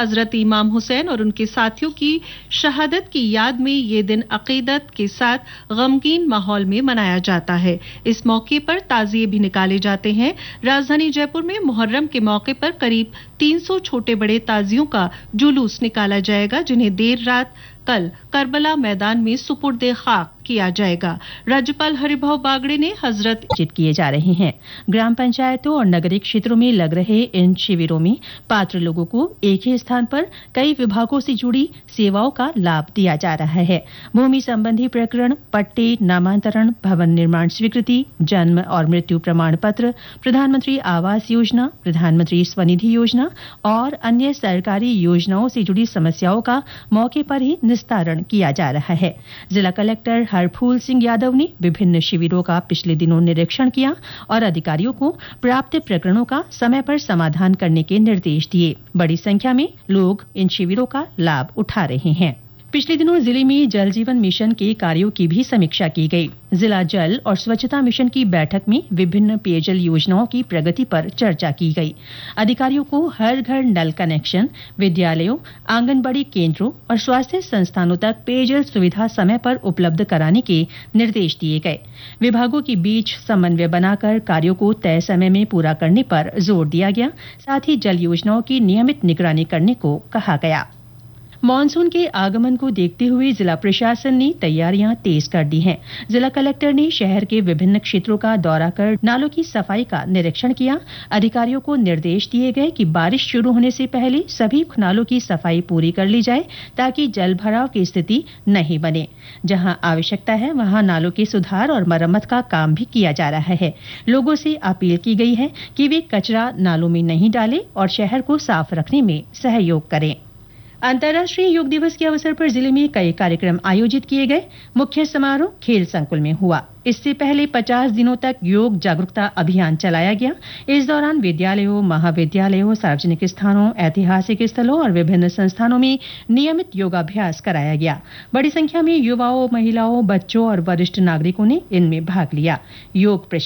हजरत इमाम हुसैन और उनके साथियों की शहादत की याद में ये दिन अकीदत के साथ गमगीन माहौल में मनाया जाता है। इस मौके पर ताजिए भी निकाले जाते हैं। राजधानी जयपुर में मुहर्रम के मौके पर करीब 300 छोटे बड़े ताजियों का जुलूस निकाला जाएगा, जिन्हें देर रात कल करबला मैदान में सुपुर्दे खाक किया जाएगा। राज्यपाल हरिभाऊ बागड़े ने हजरत किए जा रहे हैं। ग्राम पंचायतों और नगरीय क्षेत्रों में लग रहे इन शिविरों में पात्र लोगों को एक ही स्थान पर कई विभागों से जुड़ी सेवाओं का लाभ दिया जा रहा है। भूमि संबंधी प्रकरण, पट्टे, नामांतरण, भवन निर्माण स्वीकृति, जन्म और मृत्यु प्रमाण पत्र, प्रधानमंत्री आवास योजना, प्रधानमंत्री स्वनिधि योजना और अन्य सरकारी योजनाओं से जुड़ी समस्याओं का मौके पर ही निस्तारण किया जा रहा है। जिला कलेक्टर हरफूल सिंह यादव ने विभिन्न शिविरों का पिछले दिनों निरीक्षण किया और अधिकारियों को प्राप्त प्रकरणों का समय पर समाधान करने के निर्देश दिए। बड़ी संख्या में लोग इन शिविरों का लाभ उठा रहे हैं। पिछले दिनों जिले में जल जीवन मिशन के कार्यों की भी समीक्षा की गई। जिला जल और स्वच्छता मिशन की बैठक में विभिन्न पेयजल योजनाओं की प्रगति पर चर्चा की गई। अधिकारियों को हर घर नल कनेक्शन, विद्यालयों, आंगनबाड़ी केंद्रों और स्वास्थ्य संस्थानों तक पेयजल सुविधा समय पर उपलब्ध कराने के निर्देश दिए गए। विभागों के बीच समन्वय बनाकर कार्यों को तय समय में पूरा करने पर जोर दिया गया। साथ ही जल योजनाओं की नियमित निगरानी करने को कहा गया। मानसून के आगमन को देखते हुए जिला प्रशासन ने तैयारियां तेज कर दी हैं। जिला कलेक्टर ने शहर के विभिन्न क्षेत्रों का दौरा कर नालों की सफाई का निरीक्षण किया। अधिकारियों को निर्देश दिए गए कि बारिश शुरू होने से पहले सभी नालों की सफाई पूरी कर ली जाए, ताकि जल भराव की स्थिति नहीं बने। जहां आवश्यकता है वहां नालों के सुधार और मरम्मत का काम भी किया जा रहा है। लोगों से अपील की गई है कि वे कचरा नालों में नहीं डालें और शहर को साफ रखने में सहयोग करें। अंतर्राष्ट्रीय योग दिवस के अवसर पर जिले में कई कार्यक्रम आयोजित किए गए। मुख्य समारोह खेल संकुल में हुआ। इससे पहले 50 दिनों तक योग जागरूकता अभियान चलाया गया। इस दौरान विद्यालयों, महाविद्यालयों, सार्वजनिक स्थानों, ऐतिहासिक स्थलों और विभिन्न संस्थानों में नियमित योगाभ्यास कराया गया। बड़ी संख्या में युवाओं, महिलाओं, बच्चों और वरिष्ठ नागरिकों ने इनमें भाग लिया। योग